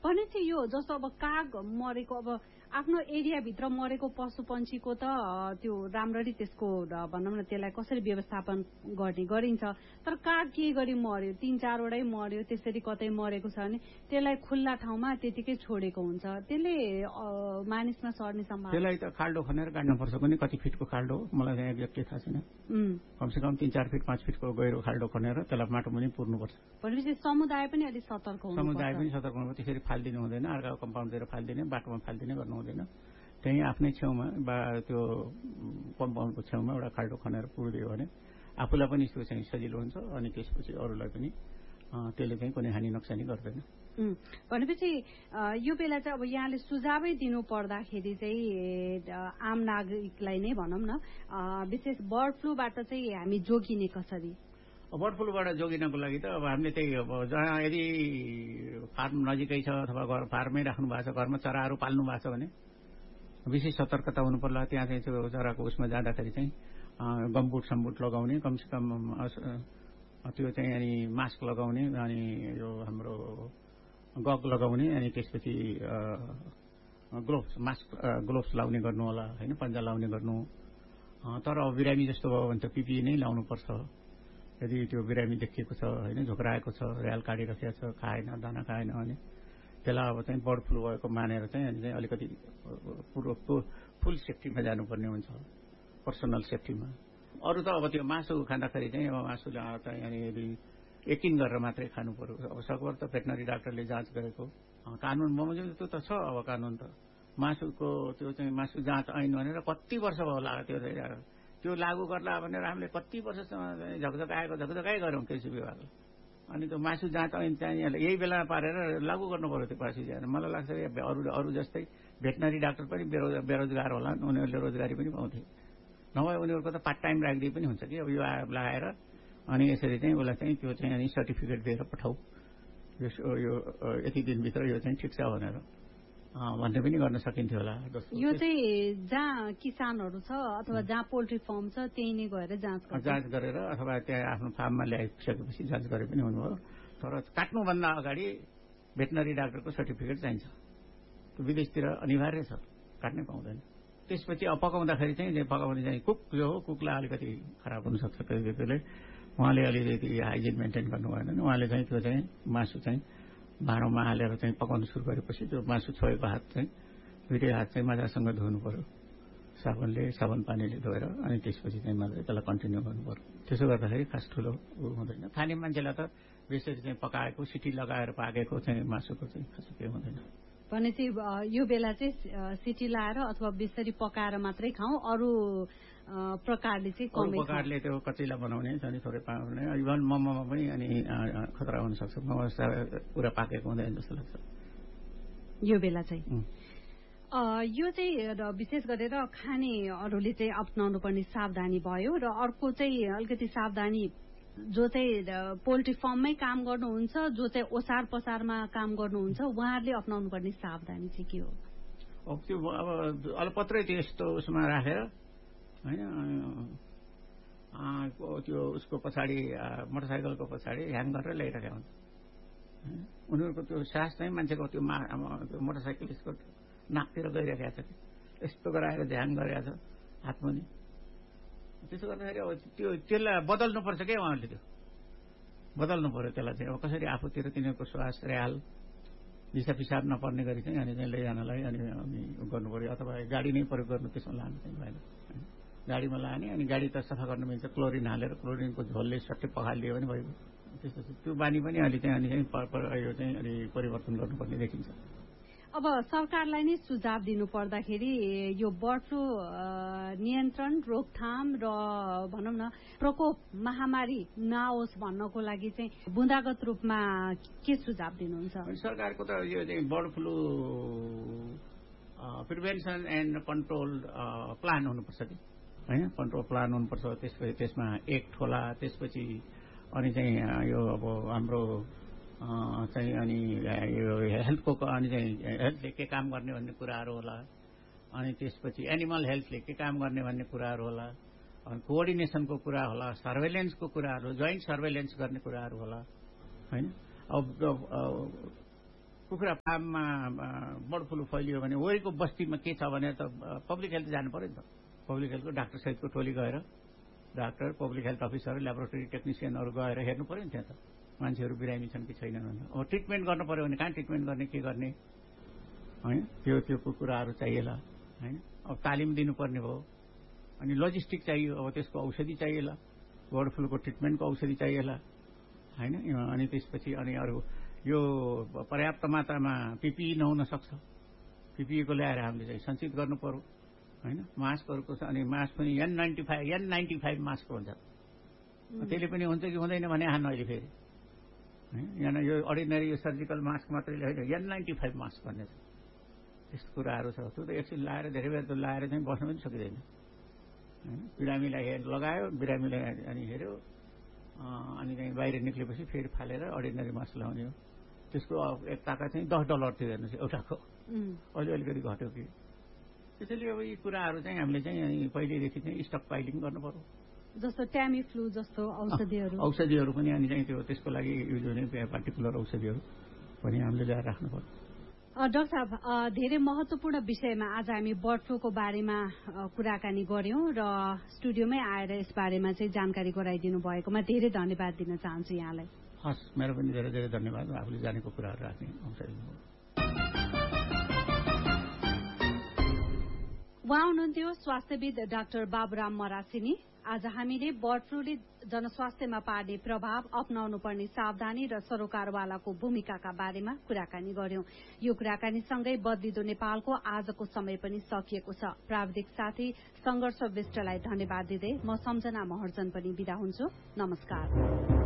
भनेपछि यो जस्तो अब काग मरेको अब आफ्नो एरियाभित्र मरेको पशु पन्छीको त त्यो राम्ररी त्यसको भनौँ न त्यसलाई कसरी व्यवस्थापन गर्ने गरिन्छ। तर काग के गरी मर्यो 3-4 वटै मर्यो त्यसरी कतै मरेको छ भने त्यसलाई खुल्ला ठाउँमा त्यतिकै छोडेको हुन्छ त्यसले मानिसमा सर्ने सम्भावना। त्यसलाई त खाल्डो खनेर काट्नुपर्छ पनि कति फिटको खाल्डो मलाई चाहिँ एक्ज्याक्टली थाहा छैन। कमसेकम 3-4 फिट 5 फिटको गहिरो खाल्डो खनेर त्यसलाई माटो पनि पुर्नुपर्छ। भनेपछि समुदाय पनि अलिक सतर्क हुनु पर्छ। समुदाय पनि सतर्क हुनु त्यसरी फाल्दिनु हुँदैन अर्काको कम्पाउन्डतिर फाल्दिने बाटोमा फाल्दिने गर्नु हुँदैन। त्यही आफ्नै छेउमा बा त्यो कम्पाउन्डको छेउमा एउटा खाल्डो खनेर पुर्दियो भने आफूलाई पनि त्यो चाहिँ सजिलो हुन्छ अनि त्यसपछि अरूलाई पनि त्यसले चाहिँ कुनै हानि नोक्सानी गर्दैन। भनेपछि यो बेला चाहिँ अब यहाँले सुझावै दिनु पर्दाखेरि चाहिँ आम नागरिकलाई नै भनौँ न विशेष बर्ड फ्लूबाट चाहिँ हामी जोगिने कसरी? बर्ड फ्लूबाट जोगिनको लागि त अब हामीले त्यही अब जहाँ यदि फार्म नजिकै छ अथवा घर फार्ममै राख्नु भएको छ घरमा चराहरू पाल्नु भएको छ भने विशेष सतर्कता हुनु पर्ला। त्यहाँ चाहिँ त्यो चराको उसमा जाँदाखेरि चाहिँ गमबुट सम्बुट लगाउने कमसेकम त्यो चाहिँ अनि मास्क लगाउने अनि यो हाम्रो गग लगाउने अनि त्यसपछि ग्लोभ्स लाउने गर्नु होला होइन पन्जा लाउने गर्नु। तर अब बिरामी जस्तो भयो भने त पिपी नै लाउनुपर्छ। यदि त्यो बिरामी देखिएको छ होइन झोक्राएको छ र्याल काटिराखेको छ खाएन दाना खाएन भने त्यसलाई अब चाहिँ बर्ड फ्लू भएको मानेर चाहिँ अनि चाहिँ अलिकति फुल सेफ्टीमा जानुपर्ने हुन्छ पर्सनल सेफ्टीमा। अरू त अब त्यो मासु खाँदाखेरि चाहिँ अब मासुले चाहिँ अनि यदि यकिन गरेर मात्रै खानु पर्यो। अब सकभर त भेटनरी डाक्टरले जाँच गरेको कानुन बमोजिम त्यो त छ। अब कानुन त मासुको त्यो चाहिँ मासु जाँच ऐन भनेर कति वर्ष भयो होला त्यो लागू गर्ला भनेर हामीले कति वर्षसम्म झकझकाइ गऱ्यौँ कृषि विभागले। अनि त्यो मासु जाँच ऐन चाहिँ यही बेलामा पारेर लागू गर्नु पर्यो त्यो मासु जाँच। मलाई लाग्छ अरू जस्तै भेटनरी डाक्टर पनि बेरोजगार होला उनीहरूले रोजगारी पनि पाउँथे नभए उनीहरूको त पार्ट टाइम राखिदिए पनि हुन्छ कि अब यो लगाएर अनि यसरी चाहिँ उसलाई चाहिँ त्यो चाहिँ अनि सर्टिफिकेट दिएर पठाऊ यो यति दिनभित्र यो चाहिँ ठिक छ भनेर भन्ने पनि गर्न सकिन्थ्यो होला। यो चाहिँ जहाँ किसानहरू छ अथवा जहाँ पोल्ट्री फार्म छ त्यही नै गएर जाँच गरेर अथवा त्यहाँ आफ्नो फार्ममा ल्याइसकेपछि जाँच गरे पनि हुनुभयो। तर काट्नुभन्दा अगाडि भेटनरी डाक्टरको सर्टिफिकेट चाहिन्छ। त्यो विदेशतिर अनिवार्य छ काट्नै पाउँदैन। त्यसपछि अब पकाउँदाखेरि चाहिँ पकाउने चाहिँ कुक जो हो कुकलाई अलिकति खराब हुनसक्छ त्यसले उहाँले अलिकति हाइजिन मेन्टेन गर्नु भएन उहाँले चाहिँ त्यो चाहिँ मासु चाहिँ भाँडोमा हालेर चाहिँ पकाउनु सुरु गरेपछि त्यो मासु छोएको हात चाहिँ दुईटै हात चाहिँ मजासँग धुनु पर्यो साबुन पानीले धोएर अनि त्यसपछि चाहिँ मात्रै त्यसलाई कन्टिन्यू गर्नु पर्यो। त्यसो गर्दाखेरि खास ठुलो हुँदैन। खाने मान्छेलाई त बेसरी चाहिँ पकाएको सिटी लगाएर पाकेको चाहिँ मासुको चाहिँ खास केही हुँदैन। भनेपछि यो बेला चाहिँ सिटी लाएर अथवा बेसरी पकाएर मात्रै खाउँ अरू प्रकारले चाहिँ कमै प्रकारले त्यो कचिला बनाउने अनि थोरै पाउने इभन मोमोमा पनि अनि खतरा हुन सक्छ। मोमो पुरा पाकेको हुँदैन जस्तो लाग्छ यो बेला चाहिँ। यो चाहिँ विशेष गरेर खानेहरूले चाहिँ अपनाउनु पर्ने सावधानी भयो र अर्को चाहिँ अलिकति सावधानी जो चाहिँ पोल्ट्री फार्ममै काम गर्नुहुन्छ जो चाहिँ ओसार पसारमा काम गर्नुहुन्छ उहाँहरूले अपनाउनु पर्ने सावधानी चाहिँ के हो? अब त्यो अब अलपत्रै त्यस्तो उसमा राखेर होइन त्यो उसको पछाडि मोटरसाइकलको पछाडि ह्याङ गरेर ल्याइरहेको हुन्छ। उनीहरूको त्यो सास चाहिँ मान्छेको त्यो मोटरसाइकलिस्टको नाकतिर गइरहेको छ कि यस्तो गराएर ध्यान गरेको छ हातमा नि। त्यसो गर्दाखेरि अब त्यसलाई बदल्नुपर्छ क्या उहाँहरूले त्यो बदल्नु पर्यो त्यसलाई चाहिँ अब कसरी आफूतिर तिनीहरूको श्वास र्याल दिशा पिसाब नपर्ने गरी चाहिँ अनि चाहिँ लैजानलाई अनि गर्नु पर्यो अथवा गाडी नै प्रयोग गर्नु त्यसमा लानु चाहिँ भएन। गाडीमा लाने अनि गाडी त सफा गर्न मिल्छ क्लोरिन हालेर क्लोरिनको झोलले सट्टै पखालिदियो भने भयो। त्यस्तो त्यो बानी पनि अहिले चाहिँ अनि चाहिँ यो चाहिँ अलि परिवर्तन गर्नुपर्ने देखिन्छ। अब सरकारलाई नै सुझाव दिनु पर्दाखेरि यो बर्ड फ्लू नियन्त्रण रोकथाम र भनौँ न प्रकोप महामारी नआओस् भन्नको लागि चाहिँ बुँदागत रूपमा के सुझाव दिनुहुन्छ? सरकारको त यो चाहिँ bird flu prevention and control plan हुनुपर्छ कि होइन कन्ट्रोल प्लान हुनुपर्छ। त्यसपछि त्यसमा एक्ट होला त्यसपछि अनि चाहिँ यो अब हाम्रो चाहिँ अनि यो हेल्थको अनि चाहिँ हेल्थले के काम गर्ने भन्ने कुराहरू होला अनि त्यसपछि एनिमल हेल्थले के काम गर्ने भन्ने कुराहरू होला अनि कोअर्डिनेसनको कुरा होला सर्वेलेन्सको कुराहरू जोइन्ट सर्वेलेन्स गर्ने कुराहरू होला होइन। अब कुखुरा फार्ममा बर्ड फ्लू फैलियो भने वरिको बस्तीमा के छ भने त पब्लिक हेल्थ जानु पर्यो नि त। पब्लिक हेल्थको डाक्टर सहितको टोली गएर doctor, public health officer, laboratory टेक्निसियनहरू गएर हेर्नु पर्यो नि त्यहाँ त मान्छेहरू बिरामी छन् कि छैनन् भनेर। अब ट्रिटमेन्ट गर्नु पर्यो भने कहाँ ट्रिटमेन्ट गर्ने, के गर्ने होइन, त्यो कुराहरू चाहिएला होइन। अब तालिम दिनुपर्ने भयो, अनि लजिस्टिक चाहियो, अब त्यसको औषधि चाहिएला, बर्ड फ्लूको ट्रिटमेन्टको औषधि चाहिएला होइन। अनि त्यसपछि अनि अरू यो पर्याप्त मात्रामा पिपिई नहुन सक्छ, पिपिईको ल्याएर हामीले चाहिँ सञ्चित गर्नु पर्यो होइन। मास्कहरूको छ, अनि मास्क पनि N95 मास्क हुन्छ, त्यसले पनि हुन्छ कि हुँदैन भने हान्न अहिले फेरि होइन। यहाँ यो अर्डिनरी यो सर्जिकल मास्क मात्रैले होइन, N95 मास्क भन्ने छ, त्यस्तो कुराहरू छ। त्यो त एकछिन लाएर धेरै बेर त लाएर चाहिँ बस्न पनि सकिँदैन होइन। बिरामीलाई लगायो, बिरामीलाई अनि हेऱ्यो, अनि चाहिँ बाहिर निक्लेपछि फेरि फालेर अर्डिनरी मास्क लगाउने हो। त्यसको एक ताका चाहिँ $10 थियो हेर्नुहोस् एउटाको, अहिले अलिकति घट्यो कि। त्यसैले अब यी कुराहरू चाहिँ हामीले चाहिँ पहिलेदेखि चाहिँ स्टक पाइलिङ गर्नु पर्यो। जस्तो ट्यामी फ्लू जस्तो औषधिहरू पनि अनि चाहिँ त्यो त्यसको लागि युज हुने पार्टिकुलर औषधिहरू पनि हामीले ल्याएर राख्नु पर्यो। डाक्टर साहब, धेरै महत्वपूर्ण विषयमा आज हामी बर्ड फ्लूको बारेमा कुराकानी गर्यौं र स्टुडियोमै आएर यस बारेमा चाहिँ जानकारी गराइदिनु भएकोमा धेरै धन्यवाद दिन चाहन्छु यहाँलाई। हस्, मेरो पनि धेरै धेरै धन्यवाद आफूले जानेको कुराहरू राख्ने अवसर दिनुभयो। उहाँ हुनुहुन्थ्यो स्वास्थ्यविद डाक्टर बाबुराम मरासिनी। आज हामीले बर्ड फ्लूले जनस्वास्थ्यमा पार्ने प्रभाव, अपनाउनु पर्ने सावधानी र सरोकारवालाको भूमिकाका बारेमा कुराकानी गर्यौं। यो कुराकानीसँगै बदलिदो नेपालको आजको समय पनि सकिएको छ। प्राविधिक साथी संघर्ष विष्टलाई धन्यवाद दिँदै म सम्झना महर्जन पनि बिदा हुन्छु। नमस्कार।